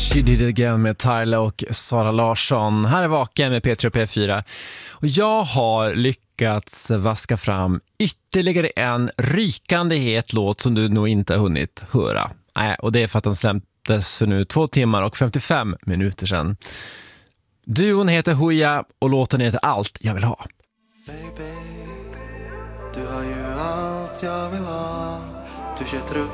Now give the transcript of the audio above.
She Did It Again med Tyler och Sara Larsson. Här är Vaken med P3 och P4. Och jag har lyckats vaska fram ytterligare en rykande het låt som du nog inte har hunnit höra. Och det är för att den släpptes för nu 2 timmar och 55 minuter sedan. Duon heter Hooja och låten heter Allt jag vill ha. Baby, du har ju allt jag vill ha. Du kör truck